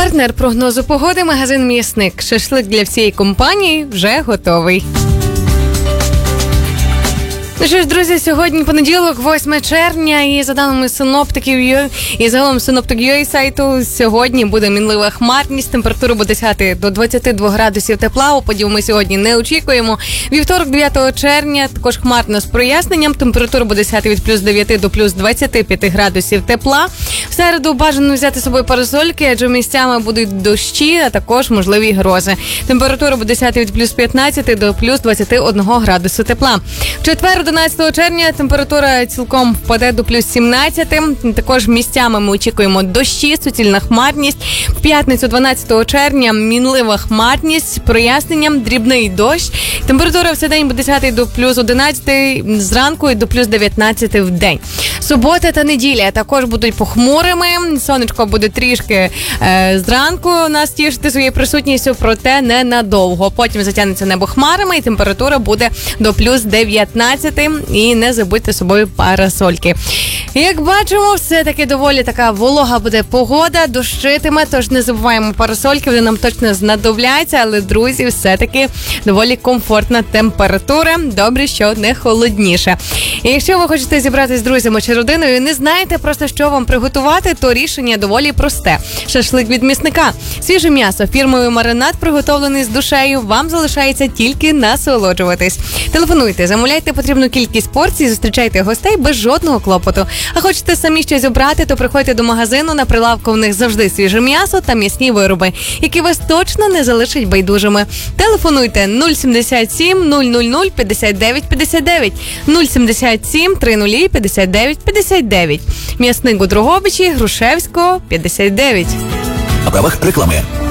Партнер прогнозу погоди – магазин «М'ясник». Шашлик для всієї компанії вже готовий. Ну що ж, друзі, сьогодні понеділок, 8 червня, і за даними синоптиків і загалом синоптик.ua сайту, сьогодні буде мінлива хмарність, температура буде сягати до 22 градусів тепла, опадів ми сьогодні не очікуємо. Вівторок, 9 червня, також хмарно з проясненням, температура буде сягати від плюс 9 до плюс 25 градусів тепла. В середу бажано взяти з собою парасольки, адже місцями будуть дощі, а також можливі грози. Температура буде сягати від плюс 15 до плюс 21 градусу тепла. В четвер, 11 червня, температура цілком впаде до плюс 17. Також місцями ми очікуємо дощі, суцільна хмарність. В п'ятницю, 12 червня, мінлива хмарність з проясненням, дрібний дощ. Температура в цей день буде сягати до плюс 11 зранку і до плюс 19 в день. Субота та неділя також будуть похмурими. Сонечко буде трішки зранку нас тішити своєю присутністю, проте ненадовго. Потім затягнеться небо хмарами і температура буде до плюс 19. І не забудьте з собою парасольки. Як бачимо, все-таки доволі така волога буде погода, дощитиме, тож не забуваємо парасольки, вони нам точно знадобляться, але, друзі, все-таки доволі комфортна температура, добре, що не холодніше. І якщо ви хочете зібратися з друзями чи родиною і не знаєте просто, що вам приготувати, то рішення доволі просте. Шашлик від м'ясника. Свіже м'ясо, фірмовий маринад, приготовлений з душею, вам залишається тільки насолоджуватись. Телефонуйте, замовляйте потрібну кількість порцій, зустрічайте гостей без жодного клопоту. А хочете самі щось обрати, то приходьте до магазину, на прилавку в них завжди свіже м'ясо та м'ясні вироби, які вас точно не залишать байдужими. Телефонуйте 077 000 59 59, 077 30 59 59. М'ясник у Дрогобичі, Грушевського, 59. На правах реклами.